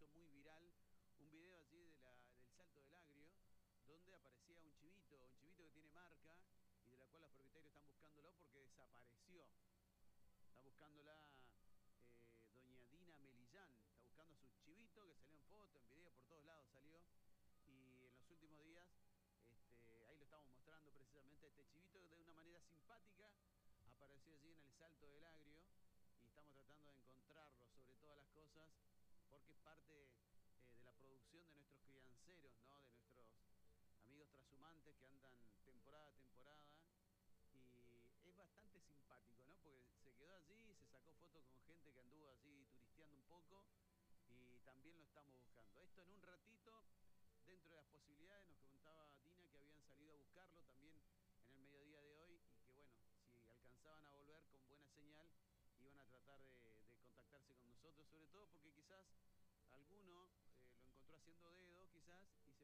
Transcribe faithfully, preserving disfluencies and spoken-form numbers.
hizo muy viral un video allí de la, del Salto del Agrio, donde aparecía un chivito, un chivito que tiene marca y de la cual los propietarios están buscándolo porque desapareció. Está buscándola eh, doña Dina Melillán, está buscando a su chivito que salió en foto, en video, por todos lados salió. Y en los últimos días, este, ahí lo estamos mostrando precisamente, este chivito de una manera simpática apareció allí en el Salto del Agrio y estamos tratando de encontrarlo sobre todas las cosas porque es parte eh, de la producción de nuestros crianceros, ¿no? De nuestros amigos trashumantes que andan temporada a temporada. Y es bastante simpático, ¿no? Porque se quedó allí, se sacó fotos con gente que anduvo allí turisteando un poco y también lo estamos buscando. Esto en un ratito, dentro de las posibilidades, nos comentaba Dina que habían salido a buscarlo también en el mediodía de hoy y que bueno, si alcanzaban a volver con buena señal, iban a tratar de, de contactarse con nosotros, sobre todo porque quizás alguno eh, lo encontró haciendo dedo, quizás, y se